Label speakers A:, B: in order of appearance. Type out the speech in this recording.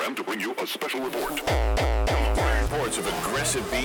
A: program to bring you a special report.
B: Reports of aggressive behavior.